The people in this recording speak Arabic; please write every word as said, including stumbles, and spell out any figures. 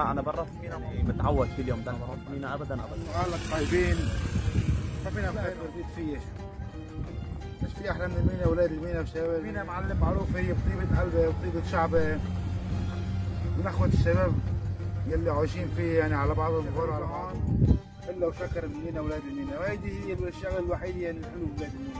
ما انا برا في مينا متعود كل يوم ده بروح مينا ابدا ابدا. قال لك طيبين ما فينا خير بزيد فيه. مش في احلى من مينا اولاد المينا والشباب. مينا معلم معروف هي بطيبه قلبه وبطيبه شعبه من اخوه الشباب يلي عايشين فيه يعني على بعضهم بيفروا على بعض الا وشكر المينا اولاد المينا، وهيدي هي الشغله الوحيده يعني الحلو بولاد المينا.